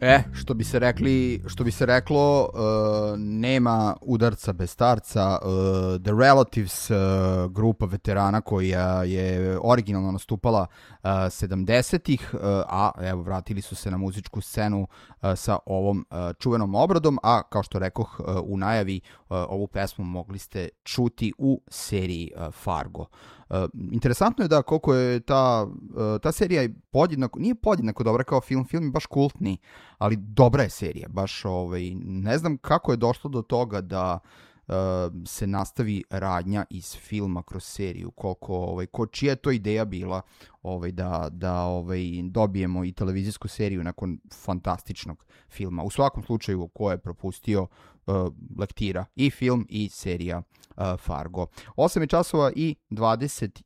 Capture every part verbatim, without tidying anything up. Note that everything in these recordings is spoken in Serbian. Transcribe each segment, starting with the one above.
E, što bi se rekli, što bi se reklo, uh, nema udarca bez starca. Uh, The Relatives, uh, grupa veterana koja je originalno nastupala uh, sedamdesetih, uh, a evo vratili su se na muzičku scenu uh, sa ovom uh, čuvenom obradom, a kao što rekoh uh, u najavi, uh, ovu pesmu mogli ste čuti u seriji uh, Fargo. Uh, interesantno je da koliko je ta, uh, ta serija podjednako, nije podjednako dobra kao film, film je baš kultni, ali dobra je serija, baš ovaj, ne znam kako je došlo do toga da uh, se nastavi radnja iz filma kroz seriju, koliko, ovaj, ko, čija je to ideja bila ovaj, da, da ovaj, dobijemo i televizijsku seriju nakon fantastičnog filma. U svakom slučaju ko je propustio, uh, lektira i film i serija uh, Fargo. osam je časova i dvadeset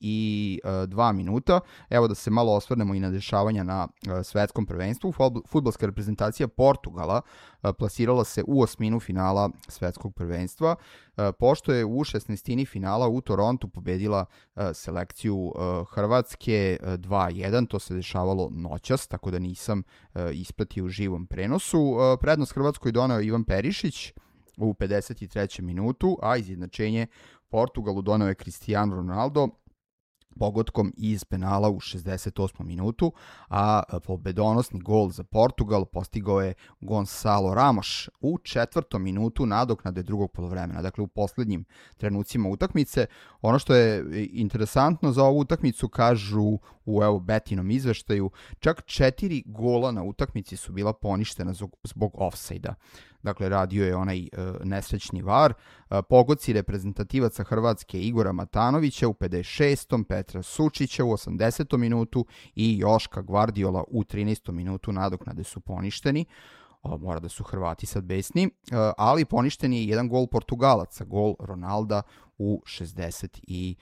dva minuta. Evo da se malo osvrnemo i na dešavanja na uh, svetskom prvenstvu. Fudbalska reprezentacija Portugala uh, plasirala se u osminu finala svetskog prvenstva, uh, pošto je u šesnaestini finala u Torontu pobedila uh, selekciju uh, Hrvatske uh, dva jedan. To se dešavalo noćas, tako da nisam uh, ispratio u živom prenosu. Uh, prednost Hrvatskoj doneo Ivan Perišić u pedeset trećem minutu, a izjednačenje Portugalu doneo je Cristiano Ronaldo pogodkom iz penala u šezdeset osmom minutu, a pobedonosni gol za Portugal postigao je Gonçalo Ramos u četvrtom minutu nadoknade drugog poluvremena, dakle u poslednjim trenucima utakmice. Ono što je interesantno za ovu utakmicu, kažu u evo Betinom izveštaju, čak četiri gola na utakmici su bila poništena zbog ofsajda. Dakle, radio je onaj e, nesrećni var. E, pogodci reprezentativaca Hrvatske Igora Matanovića u pedeset šestom, Petra Sučića u osamdesetom minutu i Joška Gvardiola u trinaestom minutu nadoknade su poništeni. O, mora da su Hrvati sad besni, e, ali poništen je jedan gol Portugalaca, gol Ronalda u šezdeset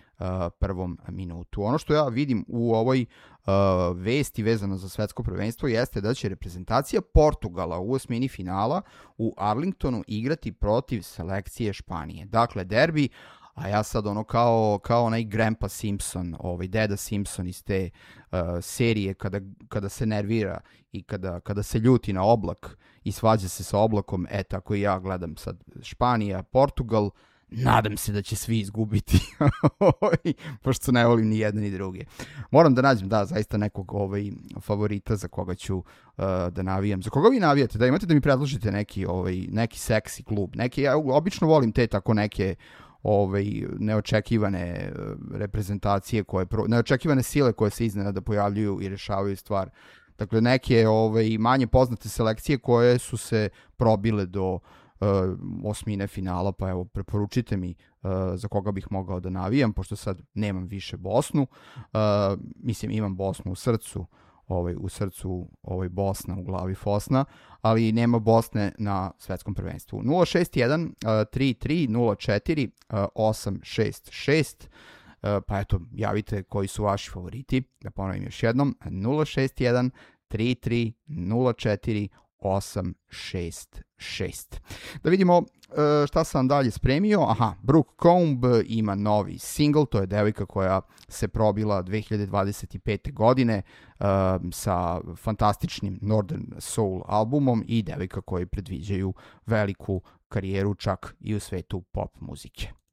prvom minutu. Ono što ja vidim u ovoj uh, vesti vezano za svetsko prvenstvo jeste da će reprezentacija Portugala u osmini finala u Arlingtonu igrati protiv selekcije Španije. Dakle, derbi, a ja sad ono kao, kao onaj Grandpa Simpson, ovaj deda Simpson iz te uh, serije kada, kada se nervira i kada, kada se ljuti na oblak i svađa se sa oblakom, e tako i ja gledam sad Španija, Portugal. Nadam se da će svi izgubiti, pošto ne volim ni jedne ni druge. Moram da nađem, da, zaista nekog ovaj, favorita za koga ću uh, da navijam. Za koga vi navijate? Da imate da mi predložite neki, ovaj, neki seksi klub. Neki, ja obično volim te tako neke ovaj, neočekivane reprezentacije, koje, neočekivane sile koje se iznenada pojavljuju i rešavaju stvar. Dakle, neke ovaj, manje poznate selekcije koje su se probile do Uh, osmine finala, pa evo preporučite mi uh, za koga bih mogao da navijam, pošto sad nemam više Bosnu, uh, mislim imam Bosnu u srcu, ovaj, u srcu ovaj Bosna, u glavi Fosna, ali nema Bosne na svetskom prvenstvu. nula šest jedan tri tri nula četiri osam šest šest, uh, pa eto, javite koji su vaši favoriti, da ponovim još jednom, nula šest jedan tri tri nula četiri osam šest šest. Da vidimo uh, šta sam dalje spremio. Aha, Brooke Combe ima novi single, to je devojka koja se probila dve hiljade dvadeset pete. godine uh, sa fantastičnim Northern Soul albumom i devojka koji predviđaju veliku karijeru čak i u svetu pop muzike.